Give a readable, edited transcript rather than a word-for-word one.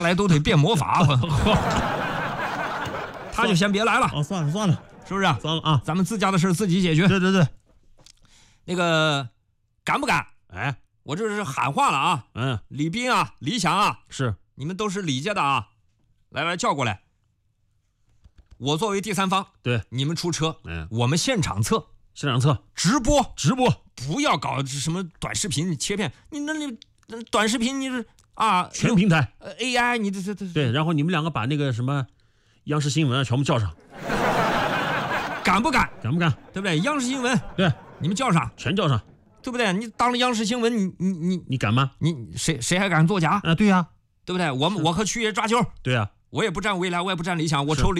来都得变魔法，他就先别来了。 哦，算了算了， 是不是？ 算了啊， 咱们自家的事自己解决。 对对对， 那个敢不敢？ 哎， 我这是喊话了啊！李斌啊，李想啊， 是你们都是李家的啊，来叫过来。我作为第三方， 对， 你们出车，我们现场测，直播，不要搞什么短视频切片，你那短视频你是啊， 全平台 AI， 你这对，然后你们两个把那个什么央视新闻啊全部叫上， 敢不敢？ 敢不敢？ 对不对？央视新闻， 对， 你们叫上， 全叫上， 对不对？你当了央视新闻， 你敢吗？ 你谁还敢作假啊？对呀， 对不对？我和曲爷抓阄， 对呀， 我也不占未来，我也不占理想，我抽